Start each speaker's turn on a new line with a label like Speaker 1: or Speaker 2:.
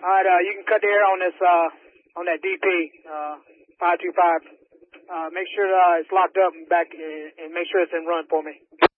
Speaker 1: All right, you can cut the air on this, on that DP, 525. Make sure it's locked up and back, and make sure it's in run for me.